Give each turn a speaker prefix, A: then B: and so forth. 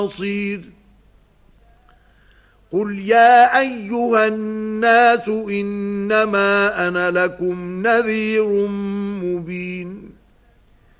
A: بصير. قل يا أيها الناس إنما أنا لكم نذير مبين.